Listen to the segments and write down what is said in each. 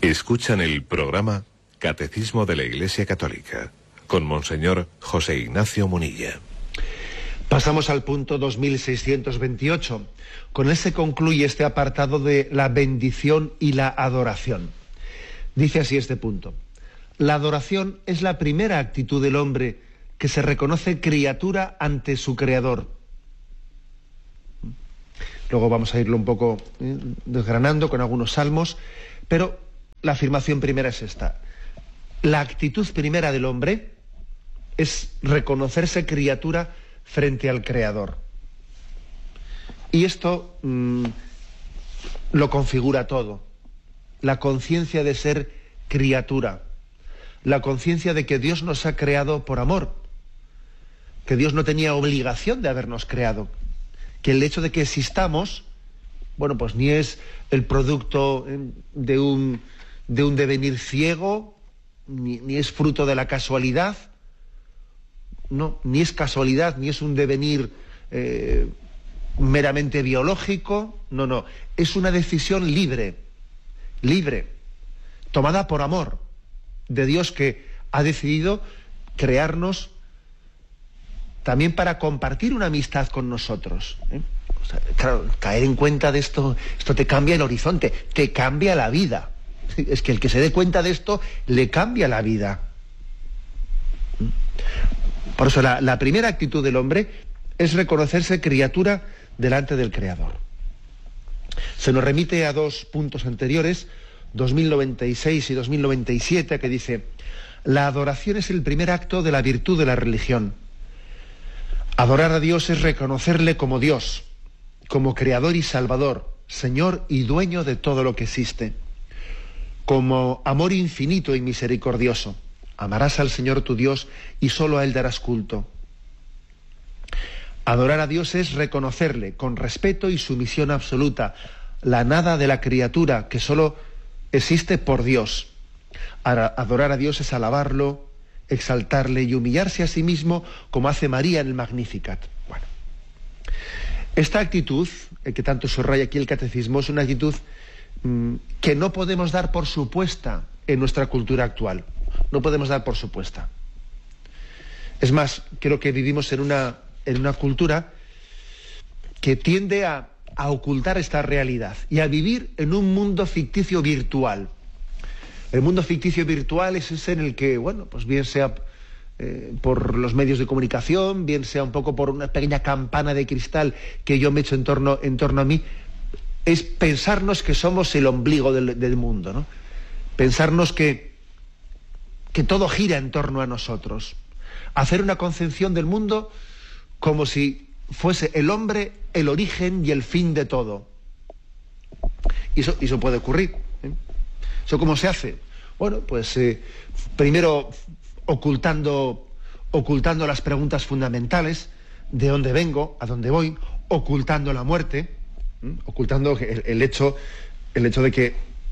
Escuchan el programa Catecismo de la Iglesia Católica con Monseñor José Ignacio Munilla. Pasamos al punto 2628. Con él se concluye este apartado de la bendición y la adoración. Dice así este punto: la adoración es la primera actitud del hombre que se reconoce criatura ante su Creador. Luego vamos a irlo un poco desgranando con algunos salmos, pero la afirmación primera es esta. La actitud primera del hombre es reconocerse criatura frente al Creador. Y esto lo configura todo. La conciencia de ser criatura. La conciencia de que Dios nos ha creado por amor. Que Dios no tenía obligación de habernos creado. Que el hecho de que existamos, bueno, pues ni es el producto de un devenir ciego, ni es fruto de la casualidad. No, ni es casualidad, ni es un devenir meramente biológico. No, es una decisión libre, tomada por amor de Dios, que ha decidido crearnos también para compartir una amistad con nosotros. O sea, claro, caer en cuenta de esto te cambia el horizonte, te cambia la vida. Es que el que se dé cuenta de esto le cambia la vida. Por eso la primera actitud del hombre es reconocerse criatura delante del Creador. Se nos remite a dos puntos anteriores, 2096 y 2097, que dice: la adoración es el primer acto de la virtud de la religión. Adorar a Dios es reconocerle como Dios, como Creador y Salvador, Señor y dueño de todo lo que existe, como amor infinito y misericordioso. Amarás al Señor tu Dios y solo a Él darás culto. Adorar a Dios es reconocerle con respeto y sumisión absoluta, la nada de la criatura que solo existe por Dios. Adorar a Dios es alabarlo, exaltarle y humillarse a sí mismo, como hace María en el Magnificat. Bueno, esta actitud, que tanto subraya aquí el Catecismo, es una actitud que no podemos dar por supuesta en nuestra cultura actual. No podemos dar por supuesta. Es más, creo que vivimos en una cultura que tiende a ocultar esta realidad y a vivir en un mundo ficticio virtual. El mundo ficticio virtual es ese en el que, bueno, pues bien sea por los medios de comunicación, bien sea un poco por una pequeña campana de cristal que yo me echo en torno a mí, es pensarnos que somos el ombligo del mundo, ¿no? Pensarnos que todo gira en torno a nosotros. Hacer una concepción del mundo como si fuese el hombre el origen y el fin de todo. Y eso puede ocurrir. ¿Eso cómo se hace? Bueno, pues primero ocultando las preguntas fundamentales: ¿de dónde vengo? ¿A dónde voy? Ocultando la muerte, ocultando el hecho de que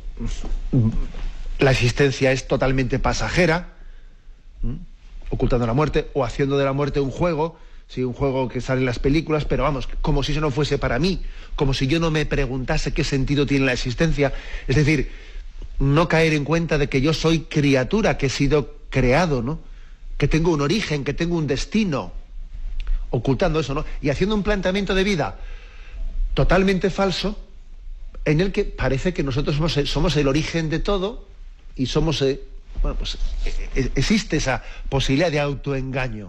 la existencia es totalmente pasajera, ocultando la muerte, o haciendo de la muerte un juego, sí, un juego que sale en las películas, pero vamos, como si eso no fuese para mí, como si yo no me preguntase qué sentido tiene la existencia. Es decir, no caer en cuenta de que yo soy criatura, que he sido creado, ¿no? Que tengo un origen, que tengo un destino, ocultando eso, ¿no? Y haciendo un planteamiento de vida totalmente falso, en el que parece que nosotros somos el origen de todo, y somos, bueno, pues existe esa posibilidad de autoengaño,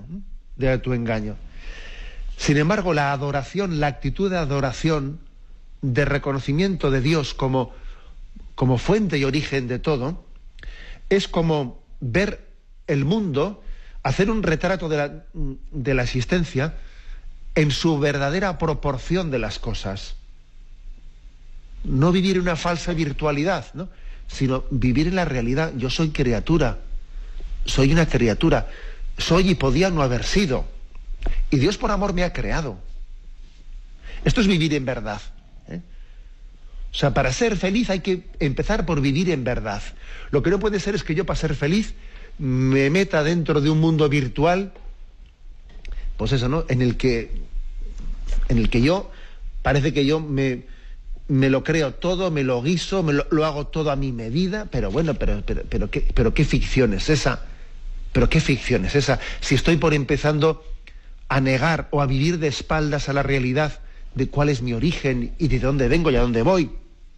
Sin embargo, la adoración, la actitud de adoración, de reconocimiento de Dios como fuente y origen de todo, es como ver el mundo, hacer un retrato de la existencia en su verdadera proporción de las cosas. No vivir una falsa virtualidad, ¿no? Sino vivir en la realidad. Yo soy criatura, soy una criatura, soy y podía no haber sido. Y Dios por amor me ha creado. Esto es vivir en verdad. O sea, para ser feliz hay que empezar por vivir en verdad. Lo que no puede ser es que yo, para ser feliz, me meta dentro de un mundo virtual, pues eso, ¿no? En el que yo, parece que yo me me lo creo todo, me lo guiso, lo hago todo a mi medida, pero bueno, pero ¿qué ficción es esa? ¿Pero qué ficción es esa? Si estoy por empezando a negar o a vivir de espaldas a la realidad de cuál es mi origen y de dónde vengo y a dónde voy.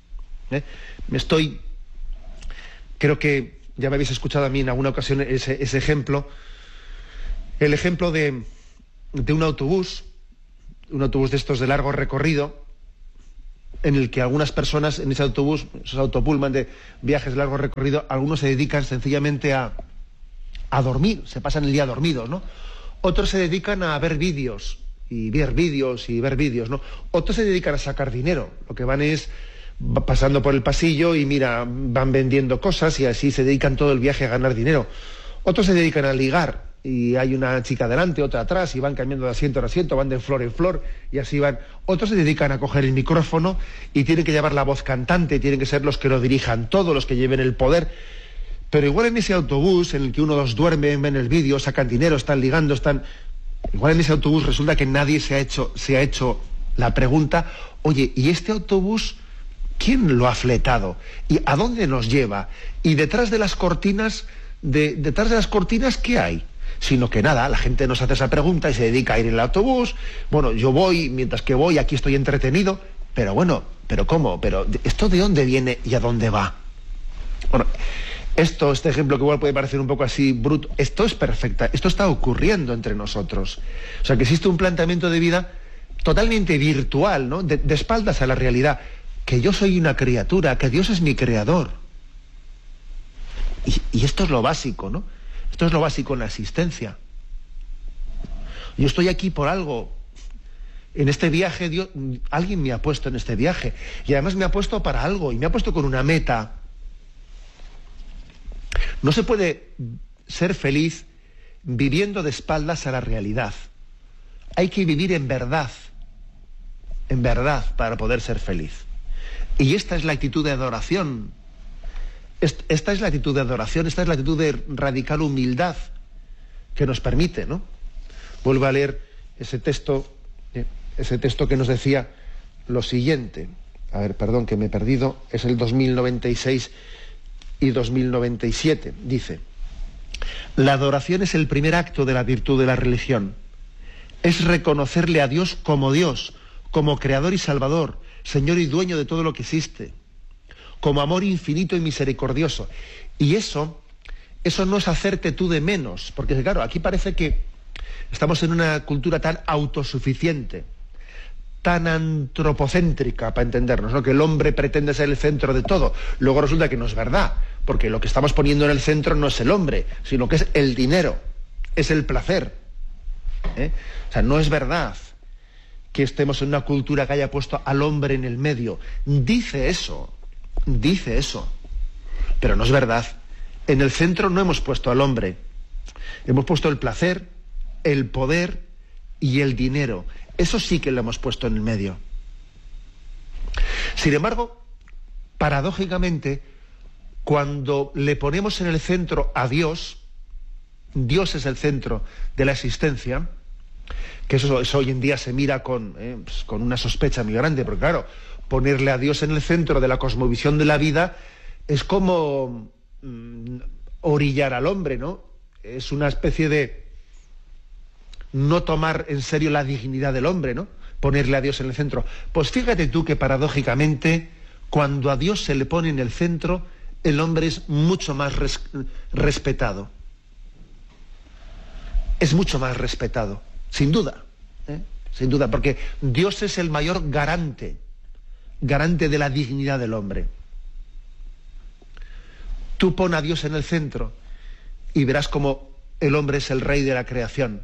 Creo que ya me habéis escuchado a mí en alguna ocasión ese ejemplo, el ejemplo de un autobús de estos de largo recorrido, en el que algunas personas en ese autobús, esos autopullman de viajes de largo recorrido, algunos se dedican sencillamente a dormir, se pasan el día dormidos, ¿no? Otros se dedican a ver vídeos, ¿no? Otros se dedican a sacar dinero, lo que van es pasando por el pasillo y mira, van vendiendo cosas y así se dedican todo el viaje a ganar dinero. Otros se dedican a ligar y hay una chica delante, otra atrás y van cambiando de asiento en asiento, van de flor en flor y así van. Otros se dedican a coger el micrófono y tienen que llevar la voz cantante, tienen que ser los que lo dirijan todo, los que lleven el poder. Pero igual en ese autobús en el que uno dos duerme, ven el vídeo, sacan dinero, están ligando, igual en ese autobús resulta que nadie se ha hecho la pregunta, oye, ¿y este autobús quién lo ha fletado? ¿Y a dónde nos lleva? ¿Y detrás de las cortinas, qué hay? Sino que nada, la gente nos hace esa pregunta y se dedica a ir en el autobús. Bueno, yo voy, mientras que voy, aquí estoy entretenido. Pero bueno, ¿pero cómo? ¿Pero esto de dónde viene y a dónde va? Bueno, este ejemplo que igual puede parecer un poco así bruto, esto es perfecta, esto está ocurriendo entre nosotros. O sea, que existe un planteamiento de vida totalmente virtual, ¿no? De espaldas a la realidad. Que yo soy una criatura, que Dios es mi creador. Y esto es lo básico, ¿no? Esto es lo básico en la existencia. Yo estoy aquí por algo. En este viaje, alguien me ha puesto en este viaje. Y además me ha puesto para algo, y me ha puesto con una meta. No se puede ser feliz viviendo de espaldas a la realidad. Hay que vivir en verdad, para poder ser feliz. Y esta es la actitud de adoración. Esta es la actitud de adoración, esta es la actitud de radical humildad que nos permite, ¿no? Vuelvo a leer ese texto que nos decía lo siguiente. A ver, perdón, que me he perdido. Es el 2096 y 2097. Dice: la adoración es el primer acto de la virtud de la religión. Es reconocerle a Dios, como creador y salvador, Señor y dueño de todo lo que existe, como amor infinito y misericordioso. Y eso no es hacerte tú de menos, porque claro, aquí parece que estamos en una cultura tan autosuficiente, tan antropocéntrica, para entendernos, ¿no? Que el hombre pretende ser el centro de todo. Luego resulta que no es verdad, porque lo que estamos poniendo en el centro no es el hombre, sino que es el dinero, es el placer. O sea, no es verdad que estemos en una cultura que haya puesto al hombre en el medio. Dice eso, pero no es verdad. En el centro no hemos puesto al hombre, hemos puesto el placer, el poder y el dinero. Eso sí que lo hemos puesto en el medio. Sin embargo, paradójicamente, cuando le ponemos en el centro a Dios, Dios es el centro de la existencia, que eso hoy en día se mira con una sospecha muy grande, porque claro, ponerle a Dios en el centro de la cosmovisión de la vida es como orillar al hombre, ¿no? Es una especie de no tomar en serio la dignidad del hombre, ¿no? Ponerle a Dios en el centro. Pues fíjate tú que paradójicamente, cuando a Dios se le pone en el centro, el hombre es mucho más respetado. Es mucho más respetado, sin duda, sin duda, porque Dios es el mayor garante de la dignidad del hombre. Tú pon a Dios en el centro y verás cómo el hombre es el rey de la creación.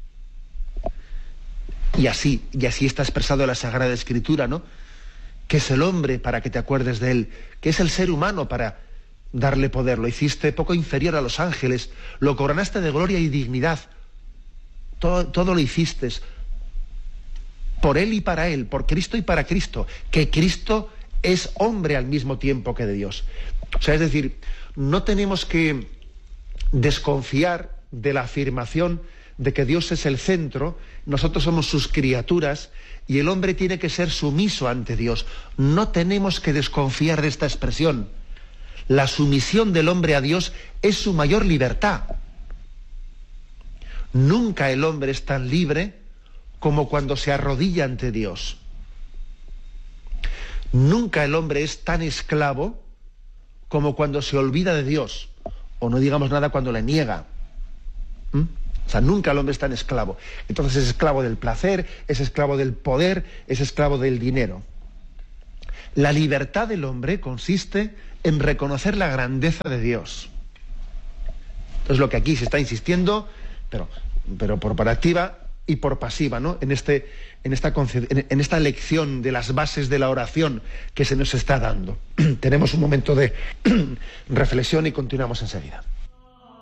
Y así está expresado en la Sagrada Escritura, ¿no? Que es el hombre para que te acuerdes de él, que es el ser humano para darle poder. Lo hiciste poco inferior a los ángeles, lo coronaste de gloria y dignidad. Todo lo hiciste por él y para él, por Cristo y para Cristo, que Cristo es hombre al mismo tiempo que de Dios. O sea, es decir, no tenemos que desconfiar de la afirmación de que Dios es el centro, nosotros somos sus criaturas y el hombre tiene que ser sumiso ante Dios. No tenemos que desconfiar de esta expresión. La sumisión del hombre a Dios es su mayor libertad. Nunca el hombre es tan libre como cuando se arrodilla ante Dios. Nunca el hombre es tan esclavo como cuando se olvida de Dios, o no digamos nada cuando le niega. O sea, nunca el hombre es tan esclavo. Entonces es esclavo del placer, es esclavo del poder, es esclavo del dinero. La libertad del hombre consiste en reconocer la grandeza de Dios. Es lo que aquí se está insistiendo, pero por activa y por pasiva, ¿no? En esta lección de las bases de la oración que se nos está dando. Tenemos un momento de reflexión y continuamos enseguida.